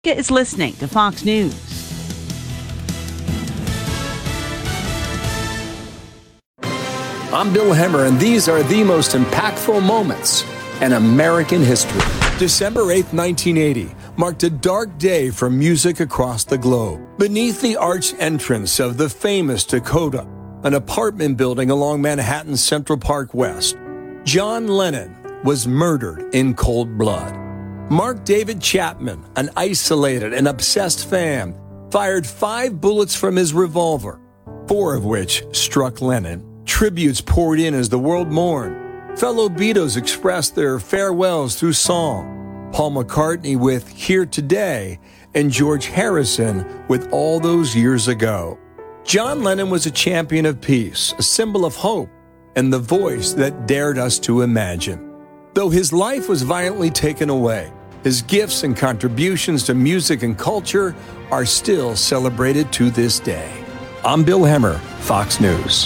Is listening to Fox News. I'm Bill Hemmer, and these are the most impactful moments in American history. December 8th, 1980, marked a dark day for music across the globe. Beneath the arched entrance of the famous Dakota, an apartment building along Manhattan's Central Park West, John Lennon was murdered in cold blood. Mark David Chapman, an isolated and obsessed fan, fired 5 bullets from his revolver, 4 of which struck Lennon. Tributes poured in as the world mourned. Fellow Beatles expressed their farewells through song. Paul McCartney with Here Today, and George Harrison with All Those Years Ago. John Lennon was a champion of peace, a symbol of hope, and the voice that dared us to imagine. Though his life was violently taken away, his gifts and contributions to music and culture are still celebrated to this day. I'm Bill Hemmer, Fox News.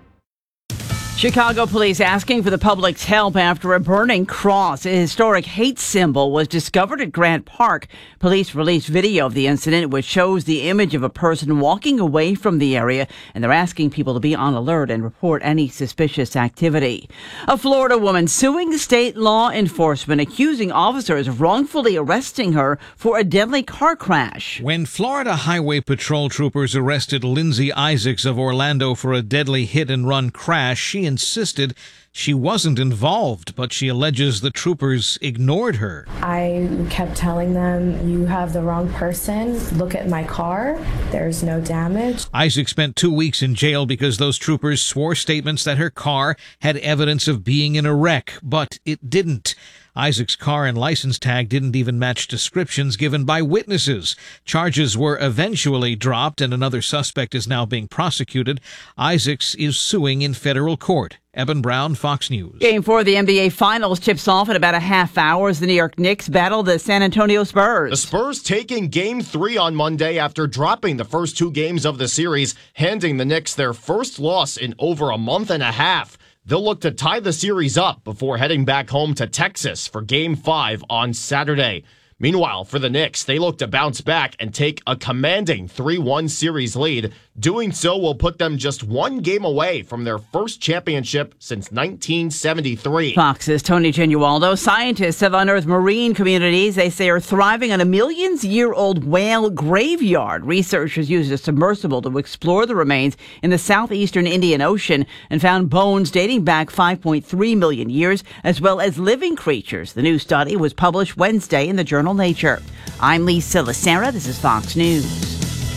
Chicago police asking for the public's help after a burning cross, a historic hate symbol, was discovered at Grant Park. Police released video of the incident, which shows the image of a person walking away from the area, and they're asking people to be on alert and report any suspicious activity. A Florida woman suing state law enforcement, accusing officers of wrongfully arresting her for a deadly car crash. When Florida Highway Patrol troopers arrested Lindsay Isaacs of Orlando for a deadly hit-and-run crash, she insisted she wasn't involved, but she alleges the troopers ignored her. I kept telling them, you have the wrong person. Look at my car. There's no damage. Isaac spent 2 weeks in jail because those troopers swore statements that her car had evidence of being in a wreck, but it didn't. Isaac's car and license tag didn't even match descriptions given by witnesses. Charges were eventually dropped, and another suspect is now being prosecuted. Isaacs is suing in federal court. Eben Brown, Fox News. Game 4 of the NBA Finals tips off in about a half hour as the New York Knicks battle the San Antonio Spurs. The Spurs taking Game 3 on Monday after dropping the first 2 games of the series, handing the Knicks their first loss in over a month and a half. They'll look to tie the series up before heading back home to Texas for Game 5 on Saturday. Meanwhile, for the Knicks, they look to bounce back and take a commanding 3-1 series lead. Doing so will put them just 1 game away from their first championship since 1973. Fox's Tony Genualdo. Scientists have unearthed marine communities they say are thriving on a millions-year-old whale graveyard. Researchers used a submersible to explore the remains in the southeastern Indian Ocean and found bones dating back 5.3 million years, as well as living creatures. The new study was published Wednesday in the journal Nature. I'm Lisa Lacera. This is Fox News.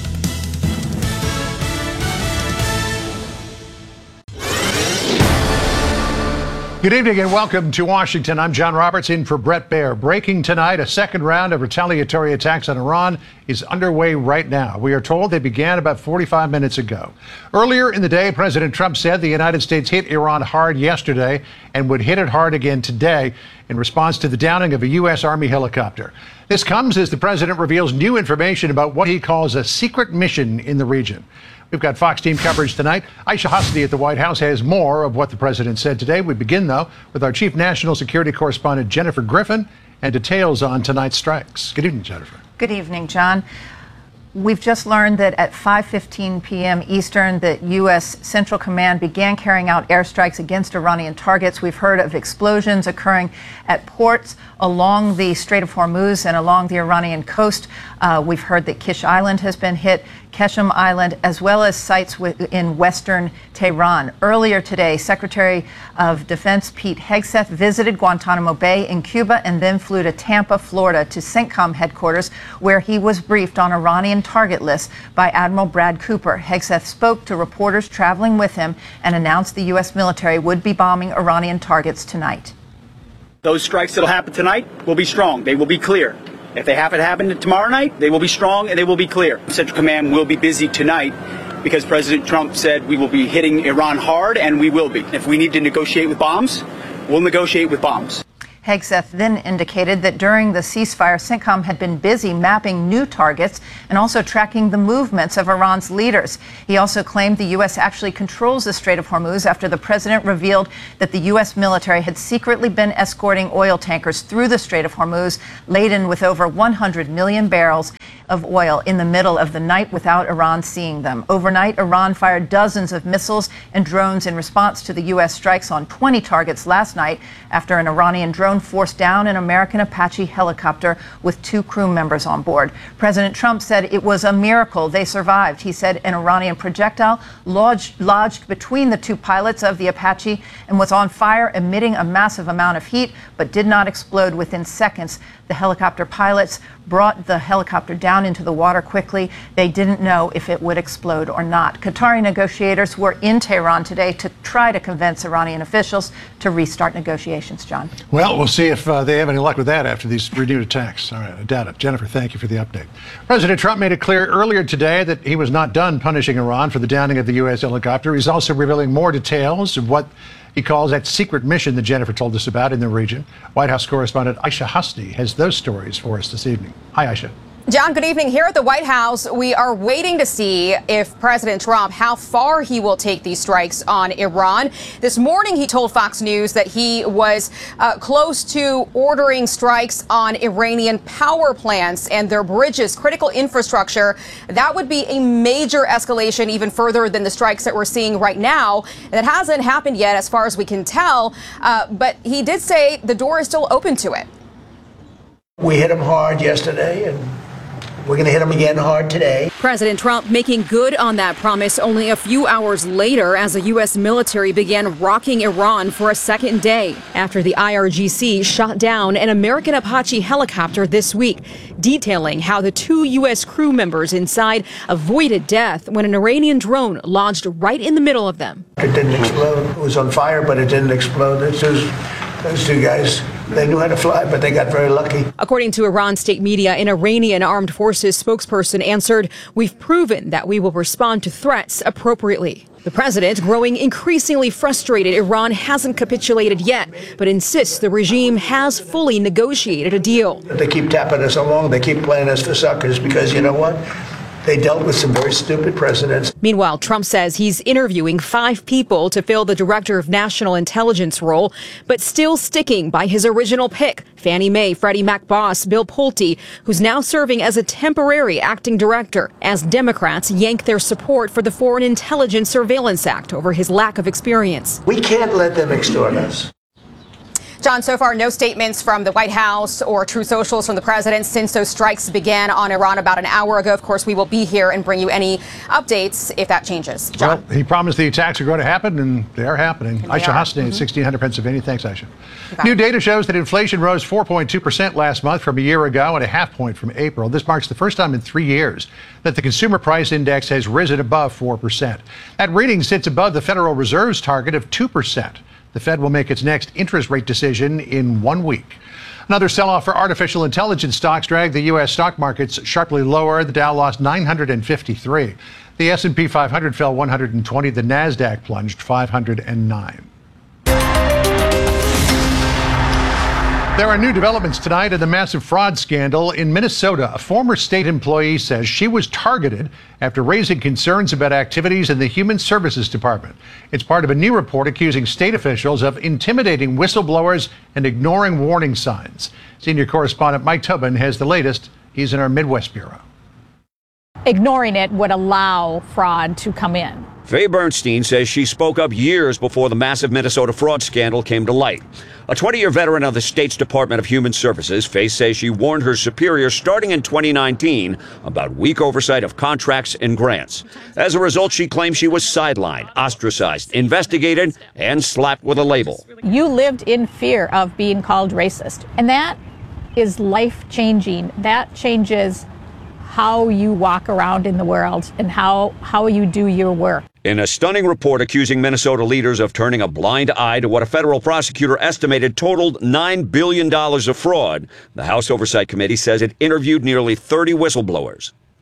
Good evening and welcome to Washington. I'm John Roberts in for Brett Baer. Breaking tonight, a second round of retaliatory attacks on Iran is underway right now. We are told they began about 45 minutes ago. Earlier in the day, President Trump said the United States hit Iran hard yesterday and would hit it hard again today in response to the downing of a U.S. Army helicopter. This comes as the president reveals new information about what he calls a secret mission in the region. We've got Fox team coverage tonight. Aisha Husseini at the White House has more of what the president said today. We begin, though, with our chief national security correspondent, Jennifer Griffin, and details on tonight's strikes. Good evening, Jennifer. Good evening, John. We've just learned that at 5:15 p.m. Eastern, the U.S. Central Command began carrying out airstrikes against Iranian targets. We've heard of explosions occurring at ports along the Strait of Hormuz and along the Iranian coast. We've heard that Kish Island has been hit, Keshem Island, as well as sites in western Tehran. Earlier today, Secretary of Defense Pete Hegseth visited Guantanamo Bay in Cuba and then flew to Tampa, Florida, to CENTCOM headquarters, where he was briefed on Iranian target lists by Admiral Brad Cooper. Hegseth spoke to reporters traveling with him and announced the U.S. military would be bombing Iranian targets tonight. Those strikes that will happen tonight will be strong. They will be clear. If they happen to happen tomorrow night, they will be strong and they will be clear. Central Command will be busy tonight because President Trump said we will be hitting Iran hard, and we will be. If we need to negotiate with bombs, we'll negotiate with bombs. Hegseth then indicated that during the ceasefire, CENTCOM had been busy mapping new targets and also tracking the movements of Iran's leaders. He also claimed the U.S. actually controls the Strait of Hormuz after the president revealed that the U.S. military had secretly been escorting oil tankers through the Strait of Hormuz, laden with over 100 million barrels of oil in the middle of the night without Iran seeing them. Overnight, Iran fired dozens of missiles and drones in response to the U.S. strikes on 20 targets last night after an Iranian drone forced down an American Apache helicopter with 2 crew members on board. President Trump said it was a miracle they survived. He said an Iranian projectile lodged between the 2 pilots of the Apache and was on fire, emitting a massive amount of heat, but did not explode within seconds. The helicopter pilots brought the helicopter down into the water quickly. They didn't know if it would explode or not. Qatari negotiators were in Tehran today to try to convince Iranian officials to restart negotiations, John. Well, we'll see if they have any luck with that after these renewed attacks. All right, I doubt it. Jennifer, thank you for the update. President Trump made it clear earlier today that he was not done punishing Iran for the downing of the U.S. helicopter. He's also revealing more details of what he calls that secret mission that Jennifer told us about in the region. White House correspondent Aisha Hasni has those stories for us this evening. Hi, Aisha. John, good evening. Here at the White House, we are waiting to see if President Trump, how far he will take these strikes on Iran. This morning, he told Fox News that he was close to ordering strikes on Iranian power plants and their bridges, critical infrastructure. That would be a major escalation, even further than the strikes that we're seeing right now. That hasn't happened yet, as far as we can tell. But he did say the door is still open to it. We hit him hard yesterday, and we're going to hit him again hard today. President Trump making good on that promise only a few hours later as the U.S. military began rocking Iran for a second day after the IRGC shot down an American Apache helicopter this week, detailing how the 2 U.S. crew members inside avoided death when an Iranian drone lodged right in the middle of them. It didn't explode. It was on fire, but it didn't explode. Those 2 guys, they knew how to fly, but they got very lucky. According to Iran state media, an Iranian armed forces spokesperson answered, "We've proven that we will respond to threats appropriately." The president, growing increasingly frustrated Iran hasn't capitulated yet, but insists the regime has fully negotiated a deal. They keep tapping us along. They keep playing us for suckers because you know what? They dealt with some very stupid presidents. Meanwhile, Trump says he's interviewing 5 people to fill the Director of National Intelligence role, but still sticking by his original pick, Fannie Mae Freddie Mac boss Bill Pulte, who's now serving as a temporary acting director, as Democrats yank their support for the Foreign Intelligence Surveillance Act over his lack of experience. We can't let them extort us. John, so far, no statements from the White House or True Socials from the president since those strikes began on Iran about an hour ago. Of course, we will be here and bring you any updates if that changes. John. Well, he promised the attacks are going to happen, and they are happening. Aisha Hasni, 1600 Pennsylvania. Thanks, Aisha. New data shows that inflation rose 4.2% last month from a year ago and a half point from April. This marks the first time in 3 years that the consumer price index has risen above 4%. That reading sits above the Federal Reserve's target of 2%. The Fed will make its next interest rate decision in 1 week. Another sell-off for artificial intelligence stocks dragged the U.S. stock markets sharply lower. The Dow lost 953. The S&P 500 fell 120. The Nasdaq plunged 509. There are new developments tonight in the massive fraud scandal in Minnesota. A former state employee says she was targeted after raising concerns about activities in the Human Services Department. It's part of a new report accusing state officials of intimidating whistleblowers and ignoring warning signs. Senior correspondent Mike Tobin has the latest. He's in our Midwest Bureau. Ignoring it would allow fraud to come in. Faye Bernstein says she spoke up years before the massive Minnesota fraud scandal came to light. A 20-year veteran of the state's Department of Human Services, Faye says she warned her superiors starting in 2019 about weak oversight of contracts and grants. As a result, she claims she was sidelined, ostracized, investigated, and slapped with a label. You lived in fear of being called racist, and that is life-changing. That changes how you walk around in the world and how you do your work. In a stunning report accusing Minnesota leaders of turning a blind eye to what a federal prosecutor estimated totaled $9 billion of fraud, the House Oversight Committee says it interviewed nearly 30 whistleblowers.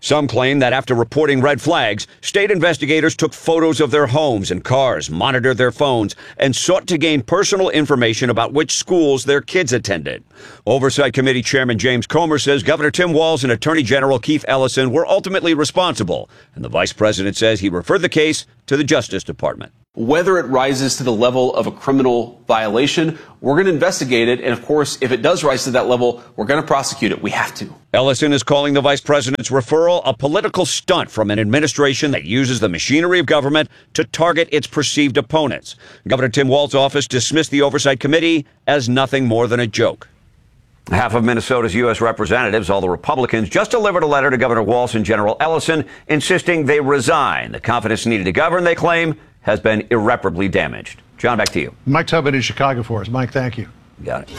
Some claim that after reporting red flags, state investigators took photos of their homes and cars, monitored their phones, and sought to gain personal information about which schools their kids attended. Oversight Committee Chairman James Comer says Governor Tim Walz and Attorney General Keith Ellison were ultimately responsible, and the vice president says he referred the case to the Justice Department. Whether it rises to the level of a criminal violation, we're going to investigate it. And of course, if it does rise to that level, we're going to prosecute it. We have to. Ellison is calling the vice president's referral a political stunt from an administration that uses the machinery of government to target its perceived opponents. Governor Tim Walz's office dismissed the Oversight Committee as nothing more than a joke. Half of Minnesota's U.S. representatives, all the Republicans, just delivered a letter to Governor Walz and General Ellison insisting they resign. The confidence needed to govern, they claim, has been irreparably damaged. John, back to you. Mike Tobin in Chicago for us. Mike, thank you. Got it.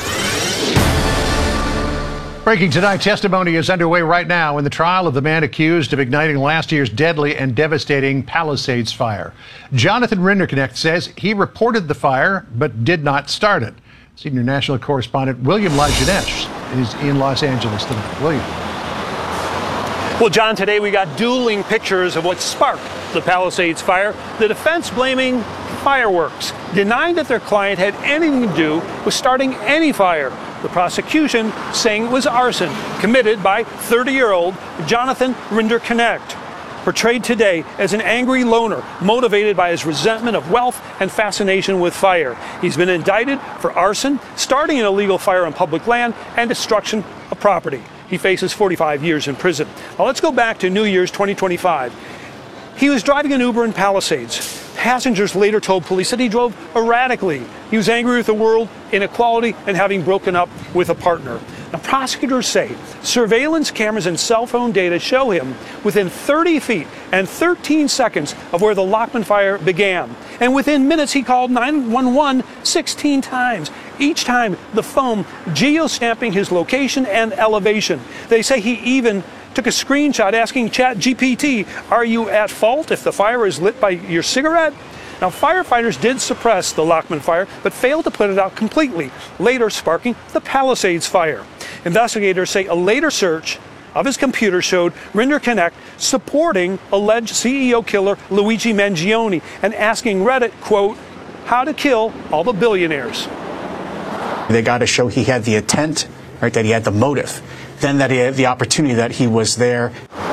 Breaking tonight, testimony is underway right now in the trial of the man accused of igniting last year's deadly and devastating Palisades fire. Jonathan Rinderknecht says he reported the fire but did not start it. Senior national correspondent William Lajeunesse is in Los Angeles tonight. William. Well, John, today we got dueling pictures of what sparked the Palisades fire. The defense blaming fireworks, denying that their client had anything to do with starting any fire. The prosecution saying it was arson committed by 30-year-old Jonathan Rinderknecht, portrayed today as an angry loner motivated by his resentment of wealth and fascination with fire. He's been indicted for arson, starting an illegal fire on public land, and destruction of property. He faces 45 years in prison. Now let's go back to New Year's 2025. He was driving an Uber in Palisades. Passengers later told police that he drove erratically. He was angry with the world, inequality, and having broken up with a partner. Now, prosecutors say surveillance cameras and cell phone data show him within 30 feet and 13 seconds of where the Lockman fire began. And within minutes, he called 911 16 times. Each time, the phone geo-stamping his location and elevation. They say he even took a screenshot asking ChatGPT, "Are you at fault if the fire is lit by your cigarette?" Now, firefighters did suppress the Lockman fire, but failed to put it out completely, later sparking the Palisades fire. Investigators say a later search of his computer showed Rinderknecht supporting alleged CEO killer Luigi Mangione and asking Reddit, quote, "how to kill all the billionaires." They got to show he had the intent, right, that he had the motive, then that he had the opportunity, that he was there.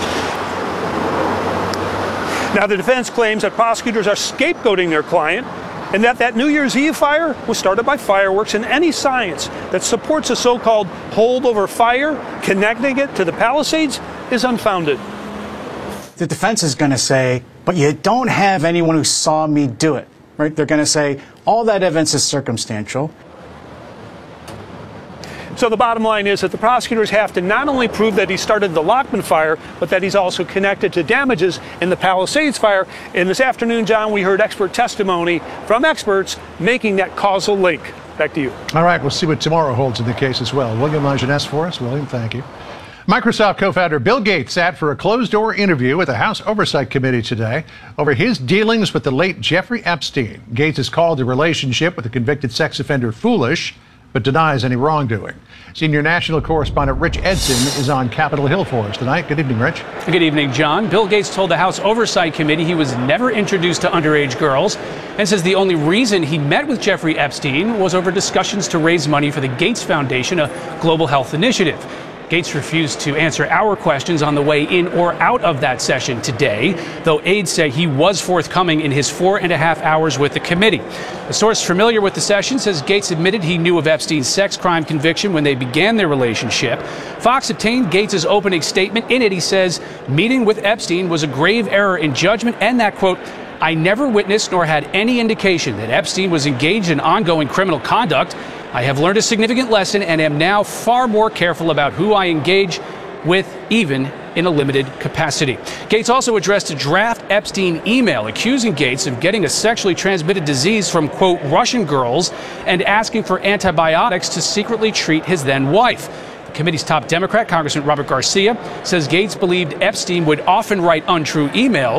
Now, the defense claims that prosecutors are scapegoating their client and that New Year's Eve fire was started by fireworks, and any science that supports a so-called holdover fire connecting it to the Palisades is unfounded. The defense is going to say, but you don't have anyone who saw me do it, right? They're going to say all that evidence is circumstantial. So the bottom line is that the prosecutors have to not only prove that he started the Lockman fire, but that he's also connected to damages in the Palisades fire. And this afternoon, John, we heard expert testimony from experts making that causal link. Back to you. All right, we'll see what tomorrow holds in the case as well. William Lajeunesse for us. William, thank you. Microsoft co-founder Bill Gates sat for a closed-door interview with the House Oversight Committee today over his dealings with the late Jeffrey Epstein. Gates has called the relationship with the convicted sex offender foolish, but denies any wrongdoing. Senior national correspondent Rich Edson is on Capitol Hill for us tonight. Good evening, Rich. Good evening, John. Bill Gates told the House Oversight Committee he was never introduced to underage girls and says the only reason he met with Jeffrey Epstein was over discussions to raise money for the Gates Foundation, a global health initiative. Gates refused to answer our questions on the way in or out of that session today, though aides say he was forthcoming in his 4.5 hours with the committee. A source familiar with the session says Gates admitted he knew of Epstein's sex crime conviction when they began their relationship. Fox obtained Gates' opening statement. In it, he says meeting with Epstein was a grave error in judgment and that, quote, "I never witnessed nor had any indication that Epstein was engaged in ongoing criminal conduct. I have learned a significant lesson and am now far more careful about who I engage with, even in a limited capacity." Gates also addressed a draft Epstein email accusing Gates of getting a sexually transmitted disease from, quote, Russian girls and asking for antibiotics to secretly treat his then wife. The committee's top Democrat, Congressman Robert Garcia, says Gates believed Epstein would often write untrue emails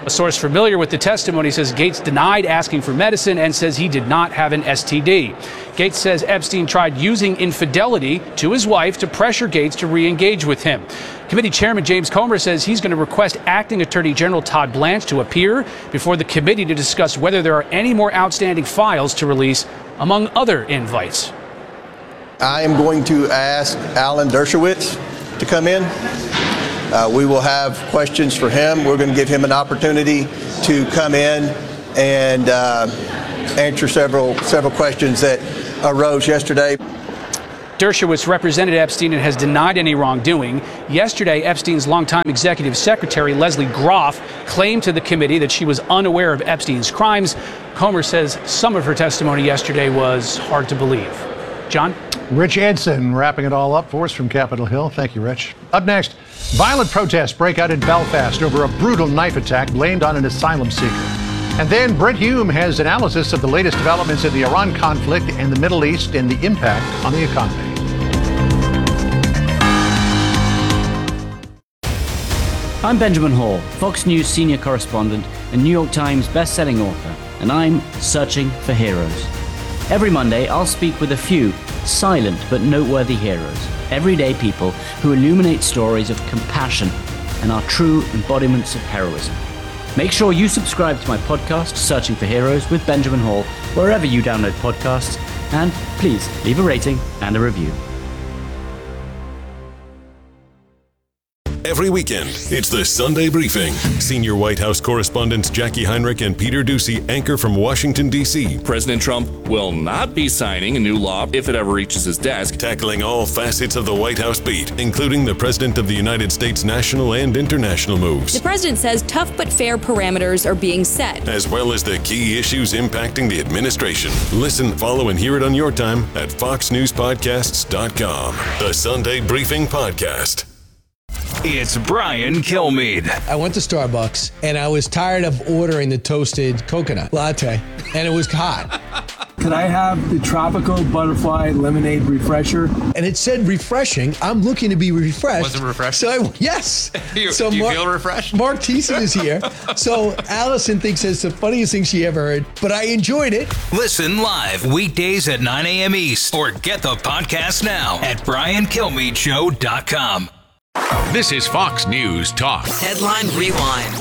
A source familiar with the testimony says Gates denied asking for medicine and says he did not have an STD. Gates says Epstein tried using infidelity to his wife to pressure Gates to re-engage with him. Committee Chairman James Comer says he's going to request Acting Attorney General Todd Blanche to appear before the committee to discuss whether there are any more outstanding files to release, among other invites. I am going to ask Alan Dershowitz to come in. We will have questions for him. We're going to give him an opportunity to come in and answer several questions that arose yesterday. Dershowitz represented Epstein and has denied any wrongdoing. Yesterday, Epstein's longtime executive secretary, Leslie Groff, claimed to the committee that she was unaware of Epstein's crimes. Comer says some of her testimony yesterday was hard to believe. John? Rich Edson wrapping it all up for us from Capitol Hill. Thank you, Rich. Up next, violent protests break out in Belfast over a brutal knife attack blamed on an asylum seeker. And then Brent Hume has analysis of the latest developments in the Iran conflict and the Middle East and the impact on the economy. I'm Benjamin Hall, Fox News senior correspondent and New York Times best-selling author, and I'm searching for heroes. Every Monday, I'll speak with a few silent but noteworthy heroes, everyday people who illuminate stories of compassion and are true embodiments of heroism. Make sure you subscribe to my podcast, Searching for Heroes with Benjamin Hall, wherever you download podcasts, and please leave a rating and a review. Every weekend, it's the Sunday Briefing. Senior White House correspondents Jackie Heinrich and Peter Doocy anchor from Washington, D.C. President Trump will not be signing a new law if it ever reaches his desk. Tackling all facets of the White House beat, including the President of the United States' national and international moves. The president says tough but fair parameters are being set, as well as the key issues impacting the administration. Listen, follow, and hear it on your time at foxnewspodcasts.com. The Sunday Briefing Podcast. It's Brian Kilmeade. I went to Starbucks and I was tired of ordering the toasted coconut latte, and it was hot. Could I have the tropical butterfly lemonade refresher? And it said refreshing. I'm looking to be refreshed. Was it refreshed? So yes. you feel refreshed? Mark Thiessen is here. So Allison thinks it's the funniest thing she ever heard, but I enjoyed it. Listen live weekdays at 9 a.m. East, or get the podcast now at briankilmeadshow.com. This is Fox News Talk. Headline Rewind.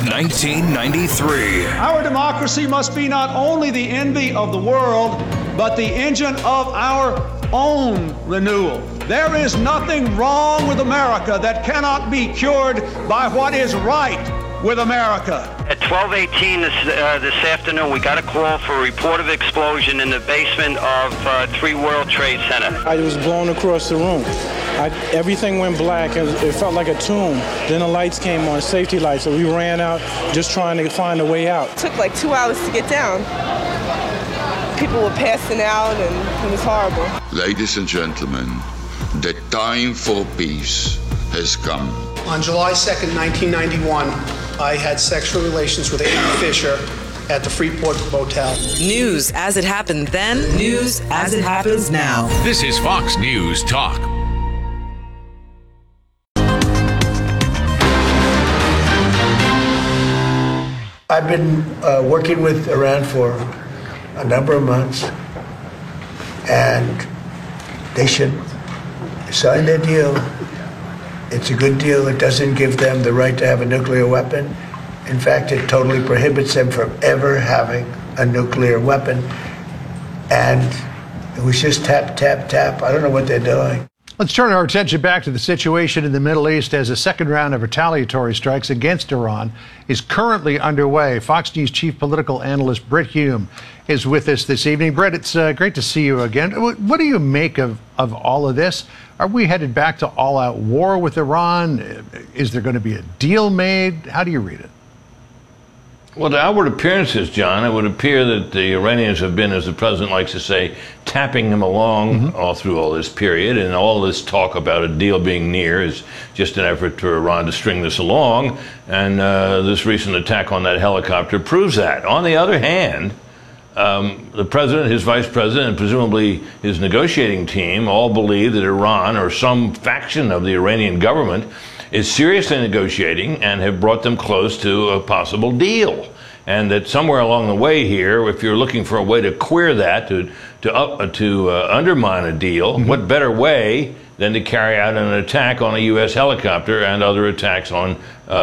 1993. Our democracy must be not only the envy of the world, but the engine of our own renewal. There is nothing wrong with America that cannot be cured by what is right with America. At 12:18 this afternoon, we got a call for a report of explosion in the basement of 3 World Trade Center. I was blown across the room. Everything went black. It felt like a tomb. Then the lights came on, safety lights, so we ran out just trying to find a way out. It took like 2 hours to get down. People were passing out and it was horrible. Ladies and gentlemen, the time for peace has come. On July 2nd, 1991, I had sexual relations with Amy Fisher at the Freeport Motel. News as it happened then, news as it happens now. This is Fox News Talk. I've been working with Iran for a number of months, and they should sign their deal. It's a good deal. It doesn't give them the right to have a nuclear weapon. In fact, it totally prohibits them from ever having a nuclear weapon. And it was just tap, tap, tap. I don't know what they're doing. Let's turn our attention back to the situation in the Middle East as a second round of retaliatory strikes against Iran is currently underway. Fox News chief political analyst Brent Hume is with us this evening. Brent, it's great to see you again. What do you make of all of this? Are we headed back to all-out war with Iran? Is there going to be a deal made? How do you read it? Well, the outward appearances, John, it would appear that the Iranians have been, as the president likes to say, tapping them along all through all this period, and all this talk about a deal being near is just an effort for Iran to string this along, and this recent attack on that helicopter proves that. On the other hand, the president, his vice president, and presumably his negotiating team all believe that Iran, or some faction of the Iranian government, is seriously negotiating and have brought them close to a possible deal. And that somewhere along the way here, if you're looking for a way to queer that, to undermine a deal, what better way than to carry out an attack on a U.S. helicopter and other attacks on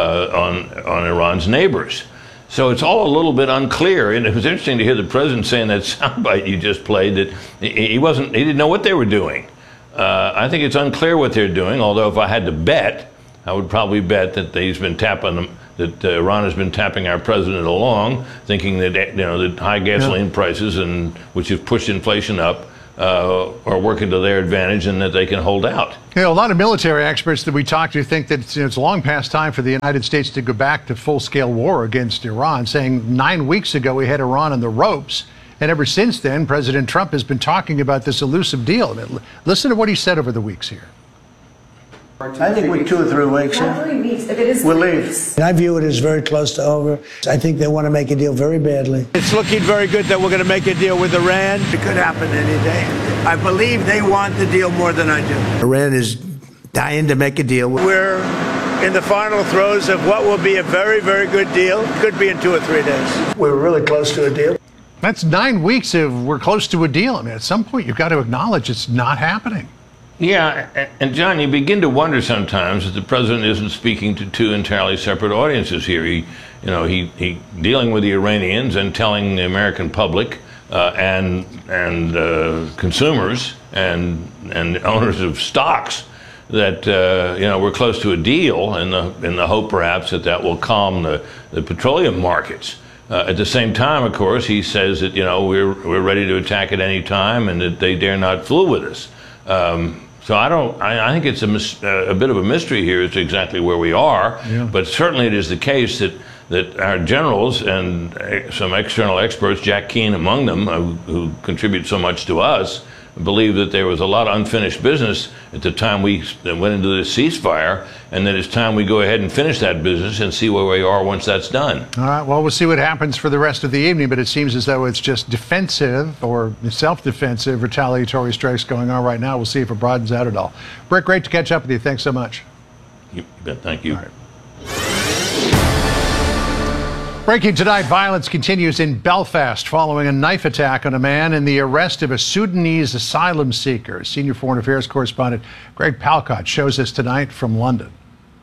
Iran's neighbors? So it's all a little bit unclear, and it was interesting to hear the president saying that soundbite you just played that he didn't know what they were doing. I think it's unclear what they're doing. Although if I had to bet, I would probably bet that that Iran has been tapping our president along, thinking that that high gasoline prices and which have pushed inflation up are working to their advantage and that they can hold out. A lot of military experts that we talk to think that it's long past time for the United States to go back to full-scale war against Iran, saying 9 weeks ago we had Iran on the ropes, and ever since then, President Trump has been talking about this elusive deal. Listen to what he said over the weeks here. I think we're 2 or 3 weeks. Not 3 weeks. If it is we'll 3 leave. weeks. I view it as very close to over. I think they want to make a deal very badly. It's looking very good that we're going to make a deal with Iran. It could happen any day. I believe they want the deal more than I do. Iran is dying to make a deal. We're in the final throes of what will be a very, very good deal. Could be in 2 or 3 days. We're really close to a deal. That's 9 weeks of we're close to a deal. I mean, at some point, you've got to acknowledge it's not happening. Yeah, and John, you begin to wonder sometimes that the president isn't speaking to 2 entirely separate audiences here. He dealing with the Iranians and telling the American public and consumers and owners of stocks that we're close to a deal in the hope perhaps that will calm the petroleum markets. At the same time, of course, he says that we're ready to attack at any time and that they dare not fool with us. So I think it's a bit of a mystery here as to exactly where we are. Yeah. But certainly it is the case that our generals and some external experts, Jack Keane among them, who contribute so much to us, believe that there was a lot of unfinished business at the time we went into this ceasefire, and that it's time we go ahead and finish that business and see where we are once that's done. All right, well, we'll see what happens for the rest of the evening, but it seems as though it's just defensive or self-defensive retaliatory strikes going on right now. We'll see if it broadens out at all. Brett, great to catch up with you. Thanks so much. You bet. Thank you. All right. Breaking tonight, violence continues in Belfast following a knife attack on a man and the arrest of a Sudanese asylum seeker. Senior foreign affairs correspondent Greg Palcott shows us tonight from London.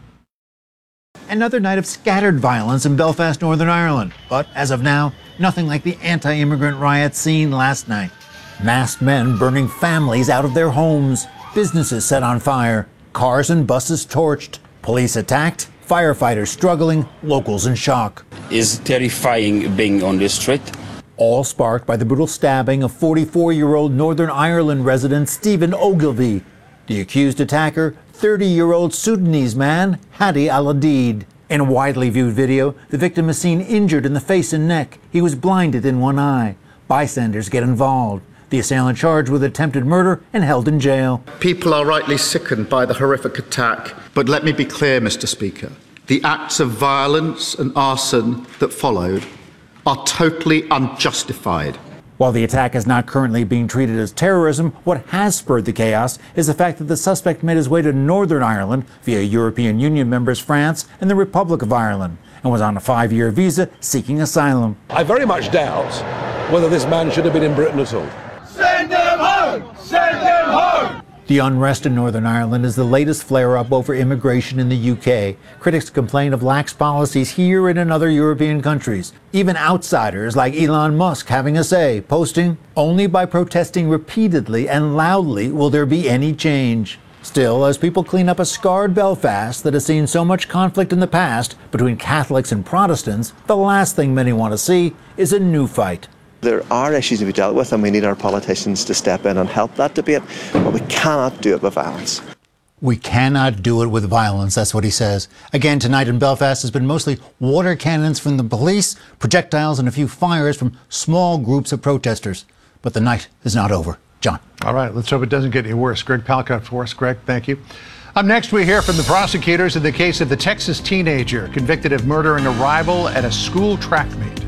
Another night of scattered violence in Belfast, Northern Ireland. But as of now, nothing like the anti-immigrant riots seen last night. Masked men burning families out of their homes, businesses set on fire, cars and buses torched, police attacked, firefighters struggling, locals in shock. It's terrifying being on this street. All sparked by the brutal stabbing of 44-year-old Northern Ireland resident Stephen Ogilvie. The accused attacker, 30-year-old Sudanese man Hadi Al-Adid. In a widely viewed video, the victim is seen injured in the face and neck. He was blinded in one eye. Bystanders get involved. The assailant charged with attempted murder and held in jail. People are rightly sickened by the horrific attack. But let me be clear, Mr. Speaker. The acts of violence and arson that followed are totally unjustified. While the attack is not currently being treated as terrorism, what has spurred the chaos is the fact that the suspect made his way to Northern Ireland via European Union members France and the Republic of Ireland and was on a 5-year visa seeking asylum. I very much doubt whether this man should have been in Britain at all. Send them home! Send them home! The unrest in Northern Ireland is the latest flare-up over immigration in the UK. Critics complain of lax policies here and in other European countries. Even outsiders like Elon Musk having a say, posting, "Only by protesting repeatedly and loudly will there be any change." Still, as people clean up a scarred Belfast that has seen so much conflict in the past between Catholics and Protestants, the last thing many want to see is a new fight. There are issues to be dealt with, and we need our politicians to step in and help that debate, but we cannot do it with violence. We cannot do it with violence, that's what he says. Again, tonight in Belfast has been mostly water cannons from the police, projectiles and a few fires from small groups of protesters. But the night is not over. John. All right, let's hope it doesn't get any worse. Greg Palcott for us. Greg, thank you. Up next, we hear from the prosecutors in the case of the Texas teenager convicted of murdering a rival at a school track meet.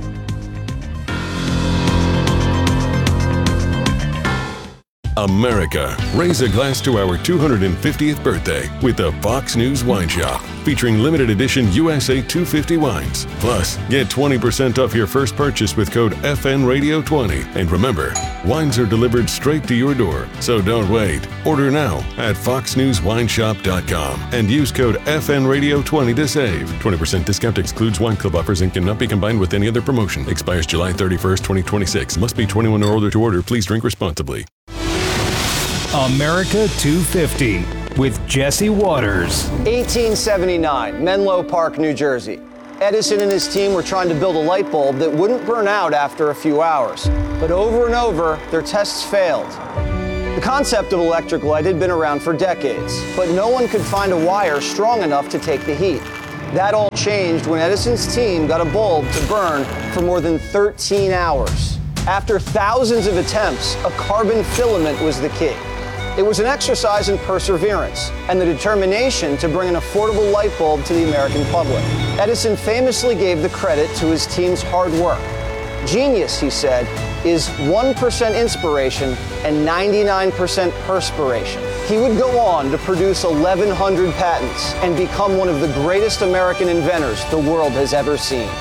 America, raise a glass to our 250th birthday with the Fox News Wine Shop, featuring limited edition USA 250 wines. Plus, get 20% off your first purchase with code FNRadio20. And remember, wines are delivered straight to your door, so don't wait. Order now at foxnewswineshop.com and use code FNRadio20 to save. 20% discount excludes wine club offers and cannot be combined with any other promotion. Expires July 31st, 2026. Must be 21 or older to order. Please drink responsibly. America 250 with Jesse Waters. 1879, Menlo Park, New Jersey. Edison and his team were trying to build a light bulb that wouldn't burn out after a few hours. But over and over, their tests failed. The concept of electric light had been around for decades, but no one could find a wire strong enough to take the heat. That all changed when Edison's team got a bulb to burn for more than 13 hours. After thousands of attempts, a carbon filament was the key. It was an exercise in perseverance and the determination to bring an affordable light bulb to the American public. Edison famously gave the credit to his team's hard work. Genius, he said, is 1% inspiration and 99% perspiration. He would go on to produce 1,100 patents and become one of the greatest American inventors the world has ever seen.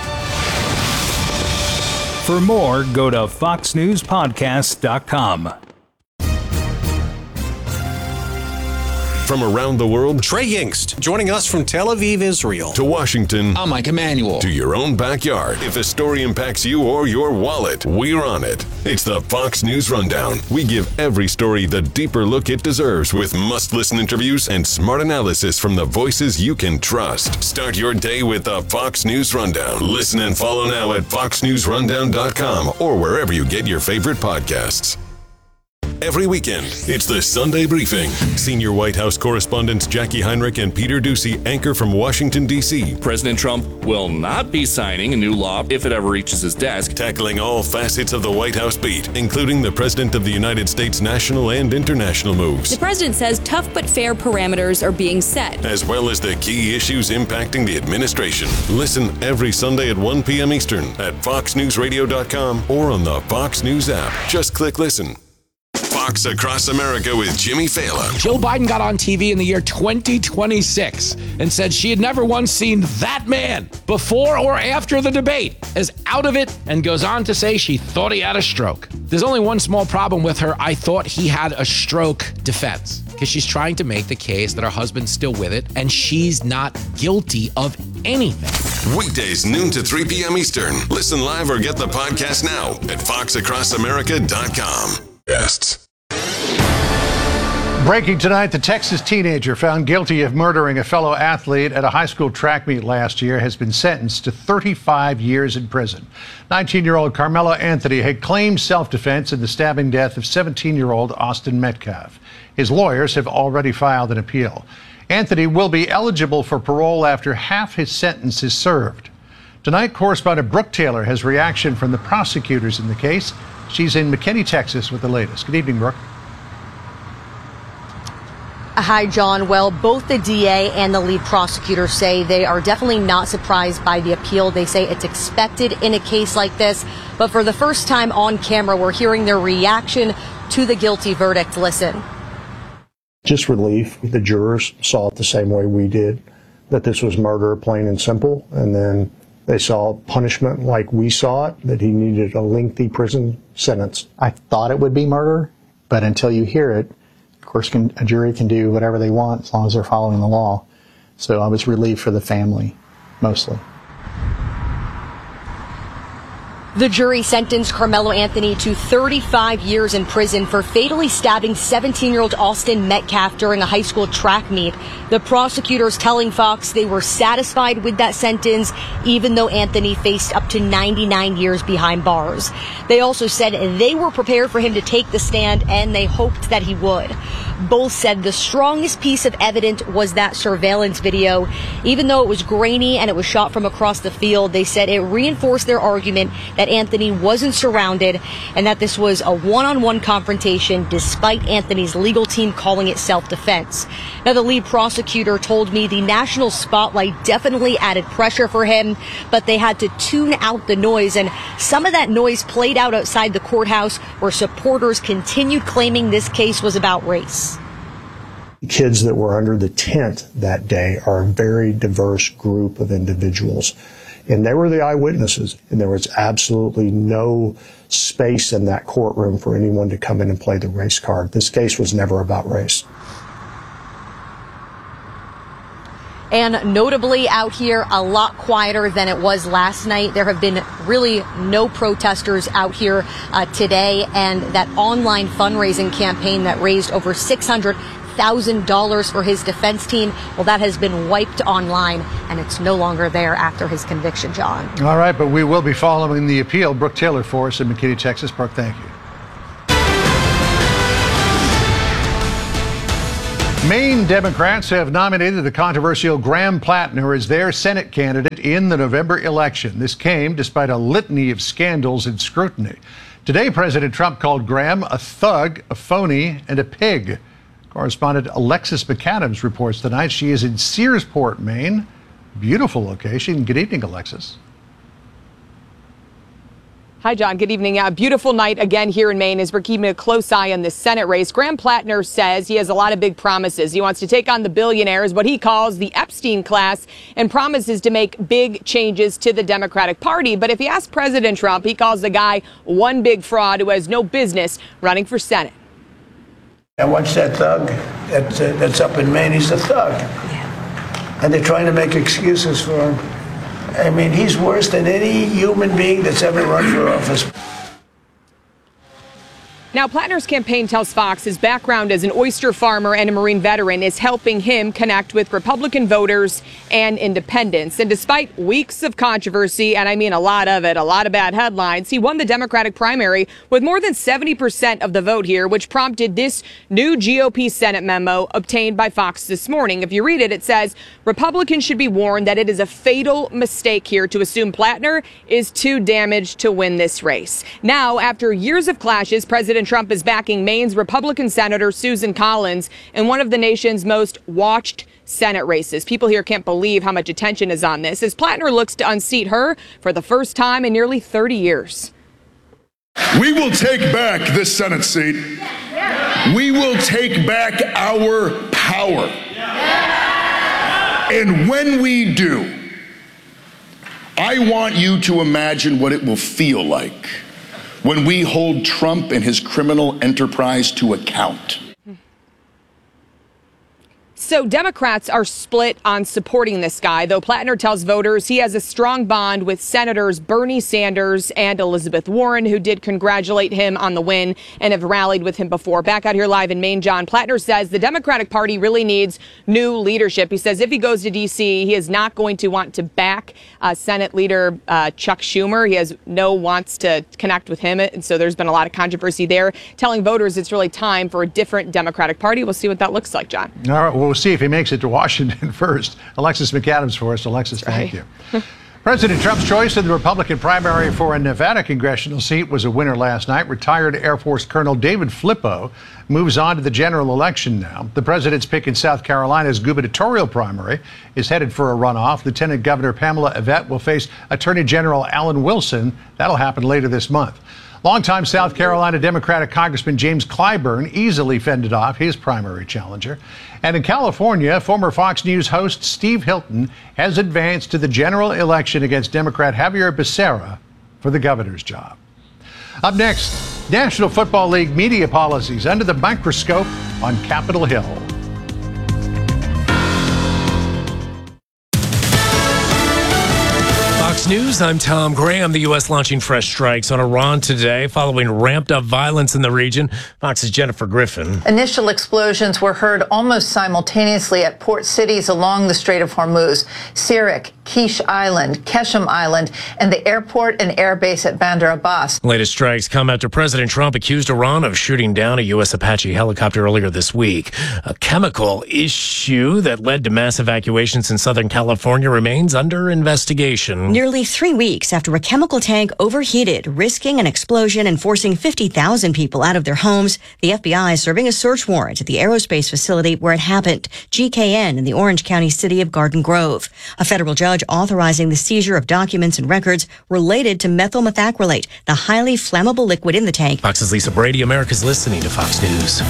For more, go to foxnewspodcast.com. From around the world, Trey Yingst, joining us from Tel Aviv, Israel. To Washington. I'm Mike Emanuel. To your own backyard. If a story impacts you or your wallet, we're on it. It's the Fox News Rundown. We give every story the deeper look it deserves with must-listen interviews and smart analysis from the voices you can trust. Start your day with the Fox News Rundown. Listen and follow now at foxnewsrundown.com or wherever you get your favorite podcasts. Every weekend, it's the Sunday Briefing. Senior White House correspondents Jackie Heinrich and Peter Doocy anchor from Washington, D.C. President Trump will not be signing a new law if it ever reaches his desk. Tackling all facets of the White House beat, including the President of the United States' national and international moves. The president says tough but fair parameters are being set, as well as the key issues impacting the administration. Listen every Sunday at 1 p.m. Eastern at foxnewsradio.com or on the Fox News app. Just click listen. Fox Across America with Jimmy Fallon. Joe Biden got on TV in the year 2026 and said she had never once seen that man before or after the debate, is out of it, and goes on to say she thought he had a stroke. There's only one small problem with her "I thought he had a stroke" defense, because she's trying to make the case that her husband's still with it and she's not guilty of anything. Weekdays noon to 3 p.m. Eastern. Listen live or get the podcast now at foxacrossamerica.com. Guests. Breaking tonight, the Texas teenager found guilty of murdering a fellow athlete at a high school track meet last year has been sentenced to 35 years in prison. 19-year-old Carmelo Anthony had claimed self-defense in the stabbing death of 17-year-old Austin Metcalf. His lawyers have already filed an appeal. Anthony will be eligible for parole after half his sentence is served. Tonight, correspondent Brooke Taylor has reaction from the prosecutors in the case. She's in McKinney, Texas with the latest. Good evening, Brooke. Hi, John. Well, both the DA and the lead prosecutor say they are definitely not surprised by the appeal. They say it's expected in a case like this. But for the first time on camera, we're hearing their reaction to the guilty verdict. Listen. Just relief. The jurors saw it the same way we did, that this was murder, plain and simple. And then they saw punishment like we saw it, that he needed a lengthy prison sentence. I thought it would be murder, but until you hear it, of course, a jury can do whatever they want as long as they're following the law. So I was relieved for the family, mostly. The jury sentenced Carmelo Anthony to 35 years in prison for fatally stabbing 17-year-old Austin Metcalf during a high school track meet. The prosecutors telling Fox they were satisfied with that sentence, even though Anthony faced up to 99 years behind bars. They also said they were prepared for him to take the stand, and they hoped that he would. Both said the strongest piece of evidence was that surveillance video. Even though it was grainy and it was shot from across the field, they said it reinforced their argument that Anthony wasn't surrounded and that this was a one-on-one confrontation despite Anthony's legal team calling it self-defense. Now, the lead prosecutor told me the national spotlight definitely added pressure for him, but they had to tune out the noise, and some of that noise played out outside the courthouse where supporters continued claiming this case was about race. Kids that were under the tent that day are a very diverse group of individuals, and they were the eyewitnesses, and there was absolutely no space in that courtroom for anyone to come in and play the race card. This case was never about race. And notably out here, a lot quieter than it was last night. There have been really no protesters out here today. And that online fundraising campaign that raised over $600,000 for his defense team, well, that has been wiped online, and it's no longer there after his conviction, John. All right, but we will be following the appeal. Brooke Taylor for us in McKinney, Texas. Brooke, thank you. Maine Democrats have nominated the controversial Graham Plattner as their Senate candidate in the November election. This came despite a litany of scandals and scrutiny. Today, President Trump called Graham a thug, a phony, and a pig. Correspondent Alexis McAdams reports tonight. She is in Searsport, Maine. Beautiful location. Good evening, Alexis. Hi, John. Good evening. Beautiful night again here in Maine as we're keeping a close eye on this Senate race. Graham Plattner says he has a lot of big promises. He wants to take on the billionaires, what he calls the Epstein class, and promises to make big changes to the Democratic Party. But if you ask President Trump, he calls the guy one big fraud who has no business running for Senate. And watch that thug that's up in Maine. He's a thug. And they're trying to make excuses for him. I mean, he's worse than any human being that's ever run for office. Now, Plattner's campaign tells Fox his background as an oyster farmer and a Marine veteran is helping him connect with Republican voters and independents. And despite weeks of controversy, and I mean a lot of it, a lot of bad headlines, he won the Democratic primary with more than 70% of the vote here, which prompted this new GOP Senate memo obtained by Fox this morning. If you read it, it says Republicans should be warned that it is a fatal mistake here to assume Plattner is too damaged to win this race. Now, after years of clashes, President Trump is backing Maine's Republican Senator Susan Collins in one of the nation's most watched Senate races. People here can't believe how much attention is on this as Plattner looks to unseat her for the first time in nearly 30 years. We will take back this Senate seat. We will take back our power. And when we do, I want you to imagine what it will feel like when we hold Trump and his criminal enterprise to account. So Democrats are split on supporting this guy, though Plattner tells voters he has a strong bond with Senators Bernie Sanders and Elizabeth Warren, who did congratulate him on the win and have rallied with him before. Back out here live in Maine, John, Plattner says the Democratic Party really needs new leadership. He says if he goes to D.C., he is not going to want to back Senate Leader Chuck Schumer. He has wants to connect with him, and so there's been a lot of controversy there, telling voters it's really time for a different Democratic Party. We'll see what that looks like, John. All right, we'll see if he makes it to Washington first. Alexis McAdams for us. Alexis, thank you. President Trump's choice in the Republican primary for a Nevada congressional seat was a winner last night. Retired Air Force Colonel David Flippo moves on to the general election now. The president's pick in South Carolina's gubernatorial primary is headed for a runoff. Lieutenant Governor Pamela Yvette will face Attorney General Alan Wilson. That'll happen later this month. Longtime South Carolina Democratic Congressman James Clyburn easily fended off his primary challenger. And in California, former Fox News host Steve Hilton has advanced to the general election against Democrat Javier Becerra for the governor's job. Up next, National Football League media policies under the microscope on Capitol Hill. Fox News, I'm Tom Graham. The U.S. launching fresh strikes on Iran today following ramped-up violence in the region. Fox's Jennifer Griffin. Initial explosions were heard almost simultaneously at port cities along the Strait of Hormuz. Sirik, Kish Island, Keshem Island, and the airport and airbase at Bandar Abbas. Latest strikes come after President Trump accused Iran of shooting down a U.S. Apache helicopter earlier this week. A chemical issue that led to mass evacuations in Southern California remains under investigation. Nearly 3 weeks after a chemical tank overheated, risking an explosion and forcing 50,000 people out of their homes, the FBI is serving a search warrant at the aerospace facility where it happened, GKN, in the Orange County city of Garden Grove. A federal judge authorizing the seizure of documents and records related to methyl methacrylate, the highly flammable liquid in the tank. Fox's Lisa Brady. America's listening to Fox News.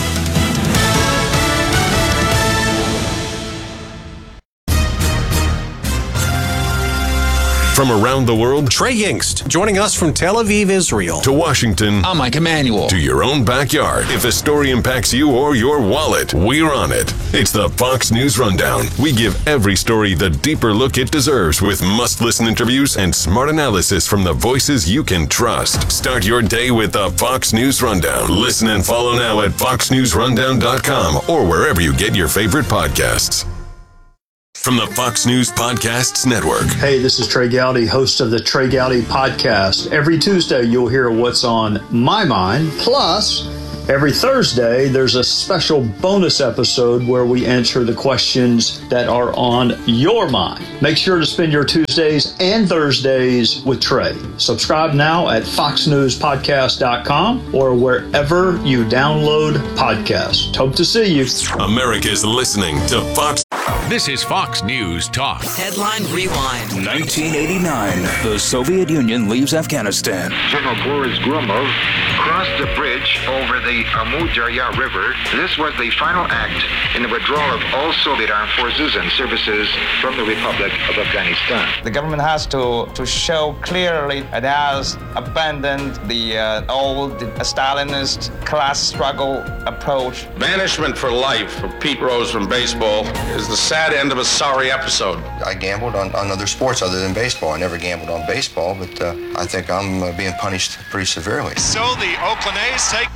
From around the world, Trey Yingst, joining us from Tel Aviv, Israel. To Washington. I'm Mike Emanuel. To your own backyard. If a story impacts you or your wallet, we're on it. It's the Fox News Rundown. We give every story the deeper look it deserves with must-listen interviews and smart analysis from the voices you can trust. Start your day with the Fox News Rundown. Listen and follow now at foxnewsrundown.com or wherever you get your favorite podcasts. From the Fox News Podcasts Network. Hey, this is Trey Gowdy, host of the Trey Gowdy Podcast. Every Tuesday, you'll hear what's on my mind. Plus, every Thursday, there's a special bonus episode where we answer the questions that are on your mind. Make sure to spend your Tuesdays and Thursdays with Trey. Subscribe now at foxnewspodcast.com or wherever you download podcasts. Hope to see you. America's listening to Fox. This is Fox News Talk. Headline Rewind. 1989, the Soviet Union leaves Afghanistan. General Boris Gromov crossed the bridge over the Amu Darya River. This was the final act in the withdrawal of all Soviet armed forces and services from the Republic of Afghanistan. The government has to show clearly it has abandoned the old Stalinist class struggle approach. Banishment for life for Pete Rose from baseball is the sad end of a sorry episode. I gambled on other sports other than baseball. I never gambled on baseball, but I think I'm being punished pretty severely. So the Oakland A's take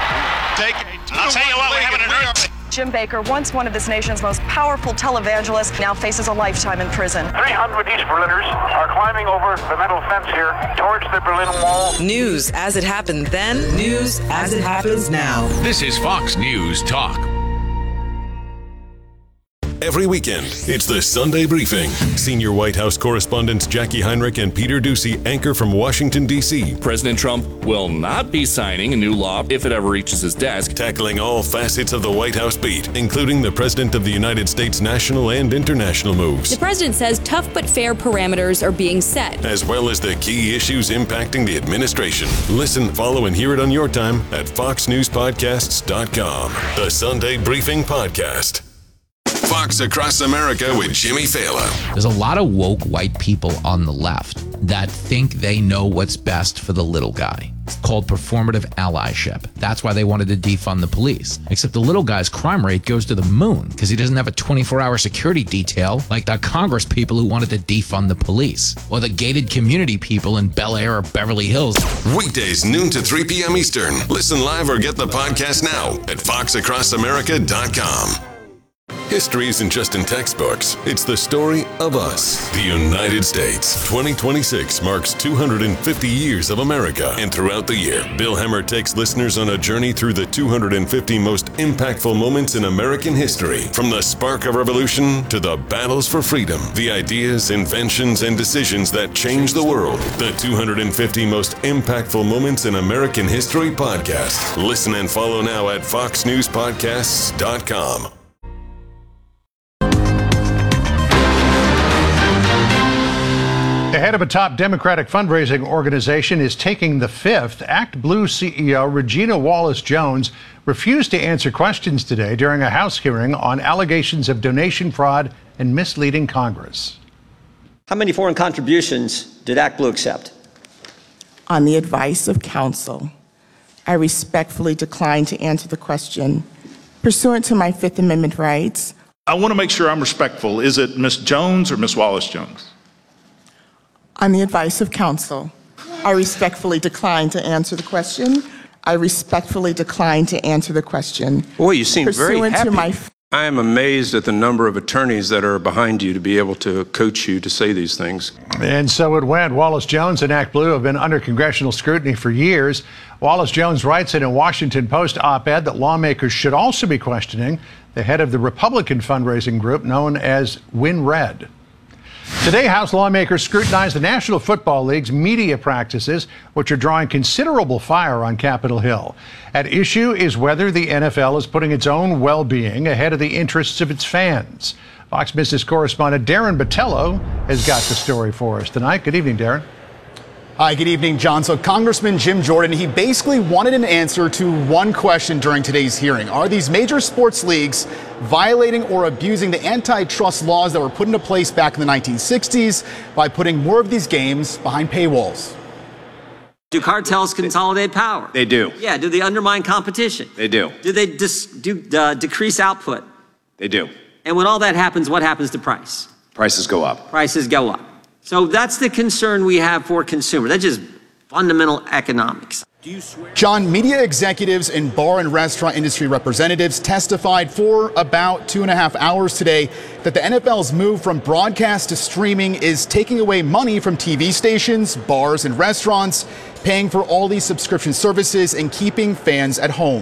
a I'll tell you what, we're having an earthquake. Jim Baker, once one of this nation's most powerful televangelists, now faces a lifetime in prison. 300 East Berliners are climbing over the metal fence here towards the Berlin Wall. News as it happened then, news as it happens now. This is Fox News Talk. Every weekend, it's the Sunday Briefing. Senior White House correspondents Jackie Heinrich and Peter Doocy anchor from Washington, D.C. President Trump will not be signing a new law if it ever reaches his desk. Tackling all facets of the White House beat, including the President of the United States' national and international moves. The president says tough but fair parameters are being set, as well as the key issues impacting the administration. Listen, follow, and hear it on your time at foxnewspodcasts.com. The Sunday Briefing Podcast. Fox Across America with Jimmy Fallon. There's a lot of woke white people on the left that think they know what's best for the little guy. It's called performative allyship. That's why they wanted to defund the police. Except the little guy's crime rate goes to the moon because he doesn't have a 24-hour security detail like the Congress people who wanted to defund the police, or the gated community people in Bel Air or Beverly Hills. Weekdays noon to 3 p.m. Eastern. Listen live or get the podcast now at foxacrossamerica.com. History isn't just in textbooks. It's the story of us, the United States. 2026 marks 250 years of America. And throughout the year, Bill Hemmer takes listeners on a journey through the 250 most impactful moments in American history. From the spark of revolution to the battles for freedom, the ideas, inventions, and decisions that changed the world. The 250 most impactful moments in American history podcast. Listen and follow now at foxnewspodcasts.com. The head of a top Democratic fundraising organization is taking the fifth. Act Blue CEO Regina Wallace-Jones refused to answer questions today during a House hearing on allegations of donation fraud and misleading Congress. How many foreign contributions did Act Blue accept? On the advice of counsel, I respectfully decline to answer the question. Pursuant to my Fifth Amendment rights, I want to make sure I'm respectful. Is it Ms. Jones or Ms. Wallace-Jones? on the advice of counsel, I respectfully decline to answer the question. I respectfully decline to answer the question. Boy, you seem very happy. To my I am amazed at the number of attorneys that are behind you to be able to coach you to say these things. And so it went. Wallace Jones and Act Blue have been under congressional scrutiny for years. Wallace Jones writes in a Washington Post op-ed that lawmakers should also be questioning the head of the Republican fundraising group known as WinRed. Today, House lawmakers scrutinized the National Football League's media practices, which are drawing considerable fire on Capitol Hill. At issue is whether the NFL is putting its own well-being ahead of the interests of its fans. Fox Business correspondent Darren Botello has got the story for us tonight. Good evening, Darren. Hi, good evening, John. So Congressman Jim Jordan, he basically wanted an answer to one question during today's hearing. Are these major sports leagues violating or abusing the antitrust laws that were put into place back in the 1960s by putting more of these games behind paywalls? Do cartels consolidate power? They do. Yeah. Do they undermine competition? They do. Do they decrease output? They do. And when all that happens, what happens to price? Prices go up. Prices go up. So that's the concern we have for consumers. That's just fundamental economics. John, media executives and bar and restaurant industry representatives testified for about 2.5 hours today that the NFL's move from broadcast to streaming is taking away money from TV stations, bars, and restaurants, paying for all these subscription services and keeping fans at home.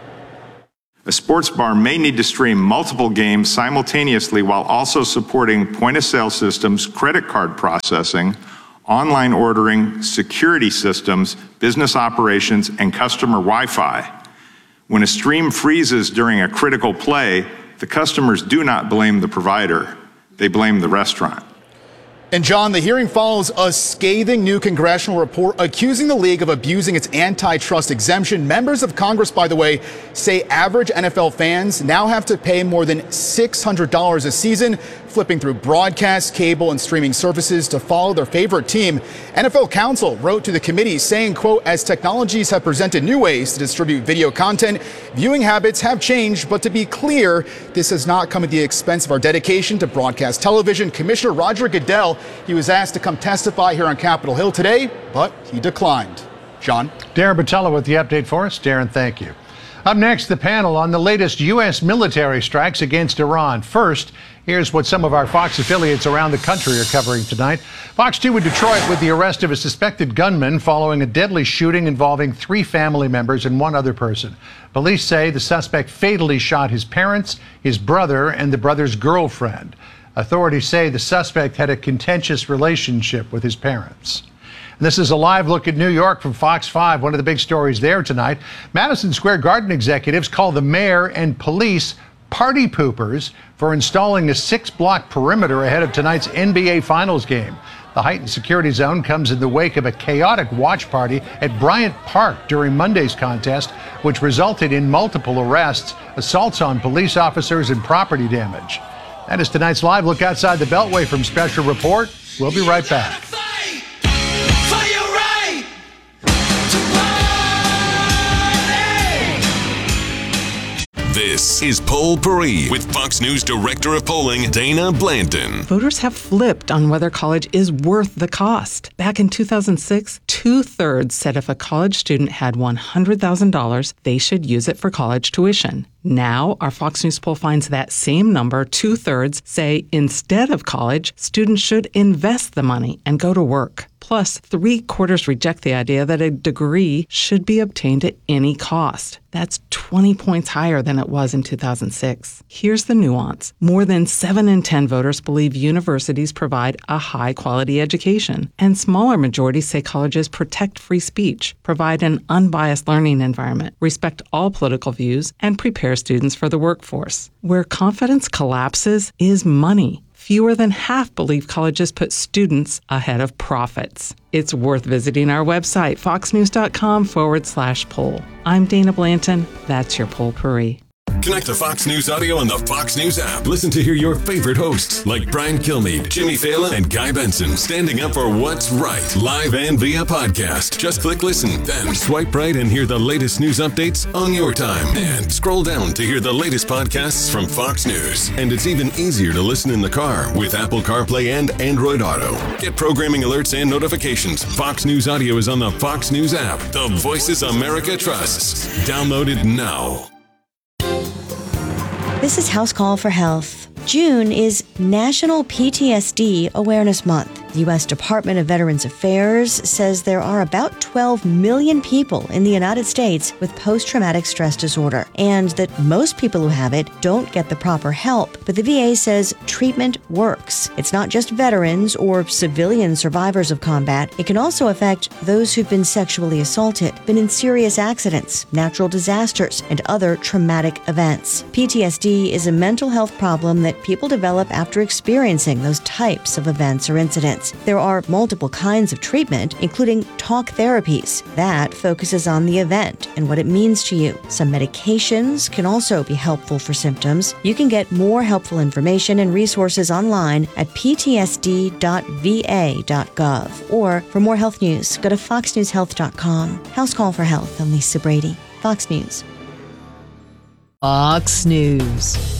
A sports bar may need to stream multiple games simultaneously while also supporting point-of-sale systems, credit card processing, online ordering, security systems, business operations, and customer Wi-Fi. When a stream freezes during a critical play, the customers do not blame the provider. They blame the restaurant. And John, the hearing follows a scathing new congressional report accusing the league of abusing its antitrust exemption. Members of Congress, by the way, say average NFL fans now have to pay more than $600 a season, flipping through broadcast, cable, and streaming services to follow their favorite team. NFL counsel wrote to the committee saying, quote, as technologies have presented new ways to distribute video content, viewing habits have changed. But to be clear, this has not come at the expense of our dedication to broadcast television. Commissioner Roger Goodell, he was asked to come testify here on Capitol Hill today, but he declined. John? Darren Botello with the update for us. Darren, thank you. Up next, the panel on the latest U.S. military strikes against Iran. First, here's what some of our Fox affiliates around the country are covering tonight. Fox 2 in Detroit with the arrest of a suspected gunman following a deadly shooting involving 3 family members and 1 other person. Police say the suspect fatally shot his parents, his brother, and the brother's girlfriend. Authorities say the suspect had a contentious relationship with his parents. This is a live look at New York from Fox 5. One of the big stories there tonight. Madison Square Garden executives call the mayor and police party poopers for installing a 6-block perimeter ahead of tonight's NBA Finals game. The heightened security zone comes in the wake of a chaotic watch party at Bryant Park during Monday's contest, which resulted in multiple arrests, assaults on police officers, and property damage. That is tonight's live look outside the Beltway from Special Report. We'll be right back. This is Poll Paris with Fox News Director of Polling, Dana Blanton. Voters have flipped on whether college is worth the cost. Back in 2006, 2/3 said if a college student had $100,000, they should use it for college tuition. Now, our Fox News poll finds that same number, 2/3, say instead of college, students should invest the money and go to work. Plus, 3/4 reject the idea that a degree should be obtained at any cost. That's 20 points higher than it was in 2006. Here's the nuance. More than 7 in 10 voters believe universities provide a high-quality education, and smaller majorities say colleges protect free speech, provide an unbiased learning environment, respect all political views, and prepare students for the workforce. Where confidence collapses is money. Fewer than half believe colleges put students ahead of profits. It's worth visiting our website, foxnews.com/poll. I'm Dana Blanton. That's your Poll Paris. Connect to Fox News Audio on the Fox News app. Listen to hear your favorite hosts like Brian Kilmeade, Jimmy Fallon, and Guy Benson standing up for what's right, live and via podcast. Just click listen, then swipe right and hear the latest news updates on your time. And scroll down to hear the latest podcasts from Fox News. And it's even easier to listen in the car with Apple CarPlay and Android Auto. Get programming alerts and notifications. Fox News Audio is on the Fox News app. The voices America trusts. Download it now. This is House Call for Health. June is National PTSD Awareness Month. The U.S. Department of Veterans Affairs says there are about 12 million people in the United States with post-traumatic stress disorder, and that most people who have it don't get the proper help. But the VA says treatment works. It's not just veterans or civilian survivors of combat. It can also affect those who've been sexually assaulted, been in serious accidents, natural disasters, and other traumatic events. PTSD is a mental health problem that people develop after experiencing those types of events or incidents. There are multiple kinds of treatment, including talk therapies. That focuses on the event and what it means to you. Some medications can also be helpful for symptoms. You can get more helpful information and resources online at ptsd.va.gov. Or for more health news, go to foxnewshealth.com. House Call for Health. I'm Lisa Brady, Fox News. Fox News.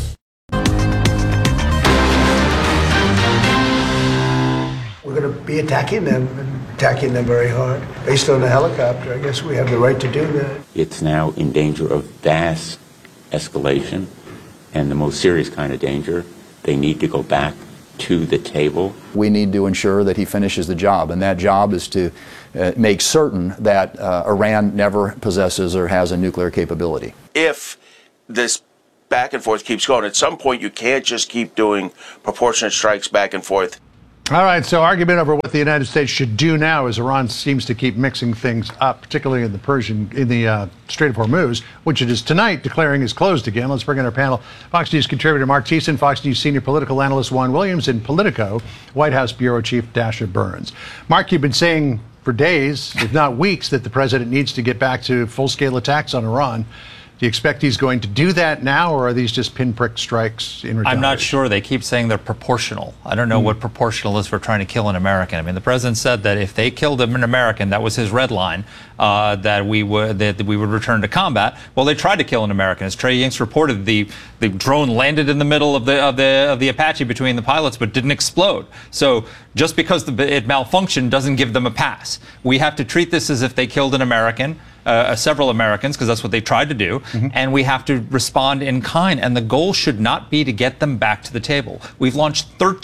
We're going to be attacking them very hard. Based on the helicopter, I guess we have the right to do that. It's now in danger of vast escalation, and the most serious kind of danger. They need to go back to the table. We need to ensure that he finishes the job, and that job is to make certain that Iran never possesses or has a nuclear capability. If this back and forth keeps going, at some point you can't just keep doing proportionate strikes back and forth. All right, so argument over what the United States should do now as Iran seems to keep mixing things up, particularly in the Strait of Hormuz, which it is tonight declaring is closed again. Let's bring in our panel. Fox News contributor Mark Thiessen, Fox News senior political analyst Juan Williams, and Politico White House bureau chief Dasha Burns. Mark, you've been saying for days, if not weeks, that the president needs to get back to full-scale attacks on Iran. Do you expect he's going to do that now, or are these just pinprick strikes in retaliation? I'm not sure. They keep saying they're proportional. I don't know what proportional is for trying to kill an American. I mean, the president said that if they killed an American, that was his red line, that we would return to combat. Well, they tried to kill an American. As Trey Yingst reported, the drone landed in the middle of the Apache between the pilots, but didn't explode. So just because it malfunctioned doesn't give them a pass. We have to treat this as if they killed an American. Several Americans, because that's what they tried to do, and we have to respond in kind. And the goal should not be to get them back to the table. We've launched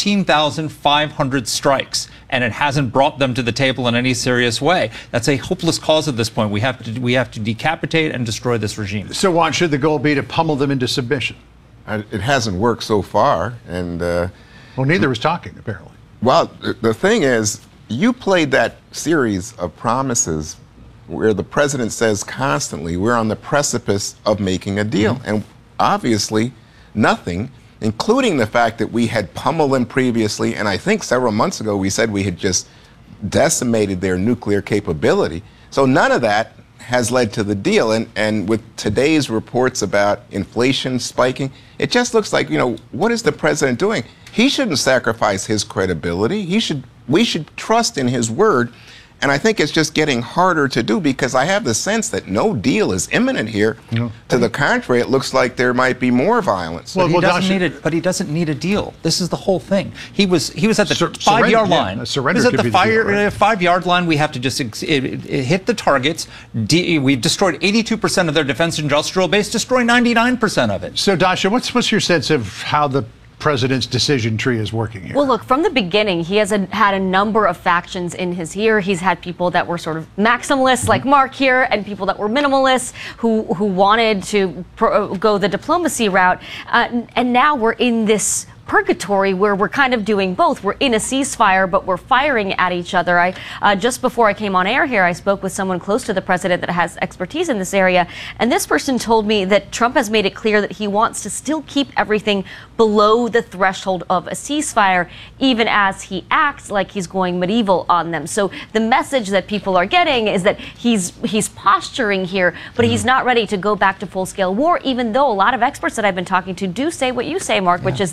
13,500 strikes, and it hasn't brought them to the table in any serious way. That's a hopeless cause at this point. We have to decapitate and destroy this regime. So, Juan, should the goal be to pummel them into submission? It hasn't worked so far, and well, neither is talking apparently. Well, the thing is, you played that series of promises where the president says constantly, we're on the precipice of making a deal. And obviously, nothing, including the fact that we had pummeled them previously, and I think several months ago we said we had just decimated their nuclear capability. So none of that has led to the deal. And with today's reports about inflation spiking, it just looks like, what is the president doing? He shouldn't sacrifice his credibility. We should trust in his word. And I think it's just getting harder to do because I have the sense that no deal is imminent here. No. To the contrary, it looks like there might be more violence. But he doesn't need a deal. This is the whole thing. He was at the 5-yard line. He was at the 5-yard line. We have to just hit the targets. We've destroyed 82% of their defense industrial base. Destroy 99% of it. So, Dasha, what's your sense of how the president's decision tree is working here? Well, look, from the beginning, he has had a number of factions in his ear. He's had people that were sort of maximalists, like Mark here, and people that were minimalists who wanted to go the diplomacy route. And now we're in this purgatory where we're kind of doing both. We're in a ceasefire, but we're firing at each other. Just before I came on air here, I spoke with someone close to the president that has expertise in this area, and this person told me that Trump has made it clear that he wants to still keep everything below the threshold of a ceasefire, even as he acts like he's going medieval on them. So the message that people are getting is that he's posturing here, but he's not ready to go back to full-scale war, even though a lot of experts that I've been talking to do say what you say, Mark, which is that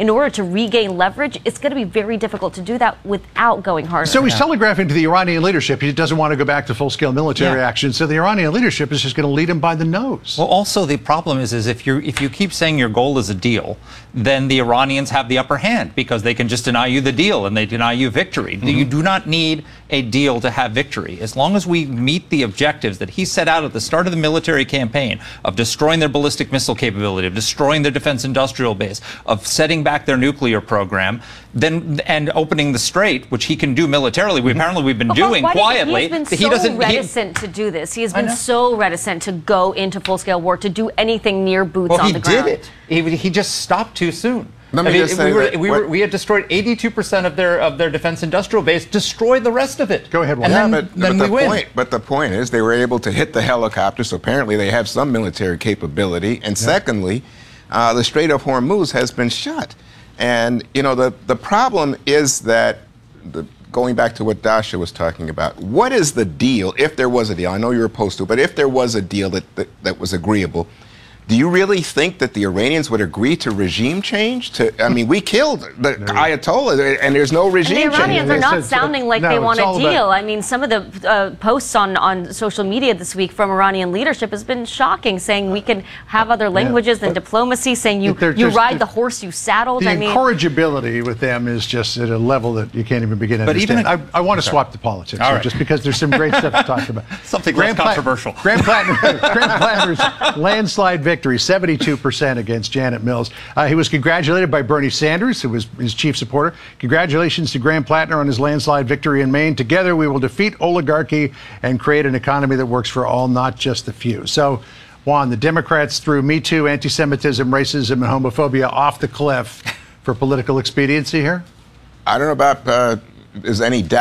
in order to regain leverage, it's going to be very difficult to do that without going harder. So he's telegraphing to the Iranian leadership he doesn't want to go back to full-scale military action. So the Iranian leadership is just going to lead him by the nose. Well, also the problem is if you keep saying your goal is a deal, then the Iranians have the upper hand because they can just deny you the deal and they deny you victory. You do not need a deal to have victory. As long as we meet the objectives that he set out at the start of the military campaign of destroying their ballistic missile capability, of destroying their defense industrial base, of setting back their nuclear program, and opening the strait, which he can do militarily. We've been doing quietly. He has been so reticent to do this. He has been so reticent to go into full-scale war, to do anything near boots on the ground. He did it. He just stopped too soon. Let me just say we had destroyed 82% of their defense industrial base. Destroyed the rest of it. Go ahead, and then we win. But the point is, they were able to hit the helicopter, so apparently they have some military capability. And secondly, the Strait of Hormuz has been shut. And the problem is that going back to what Dasha was talking about, what is the deal if there was a deal? I know you're opposed to it, but if there was a deal that was agreeable. Do you really think that the Iranians would agree to regime change? We killed the Ayatollah, and there's no regime change. And the Iranians are not sounding like they want a deal. I mean, some of the posts on social media this week from Iranian leadership has been shocking, saying we can have other languages than diplomacy, saying you ride the horse you saddled. The incorrigibility with them is just at a level that you can't even begin to understand. I want to swap to politics, just because there's some great stuff to talk about. Something less controversial. Graham Plattner's landslide victory, 72% against Janet Mills. He was congratulated by Bernie Sanders, who was his chief supporter. Congratulations to Graham Plattner on his landslide victory in Maine. Together, we will defeat oligarchy and create an economy that works for all, not just the few. So, Juan, the Democrats threw Me Too, anti-Semitism, racism, and homophobia off the cliff for political expediency here? I don't know about there's any doubt.